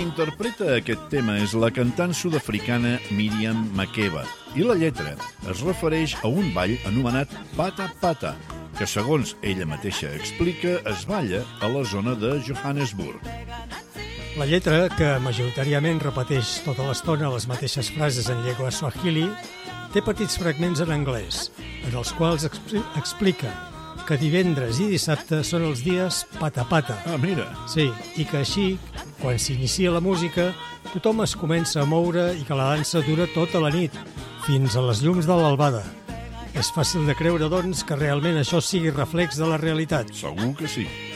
interpreta aquest tema és la cantant sud-africana Miriam Makeba i la lletra es refereix a un ball anomenat Pata Pata, que segons ella mateixa explica es balla a la zona de Johannesburg. La lletra, que majoritàriament repeteix tota l'estona les mateixes frases en llengua swahili, té petits fragments en anglès, en els quals explica que divendres i dissabte són els dies pata-pata. Ah, mira. Sí, i que així, quan s'inicia la música, tothom es comença a moure i que la dansa dura tota la nit, fins a les llums de l'albada. És fàcil de creure, doncs, que realment això sigui reflex de la realitat. Segur que sí.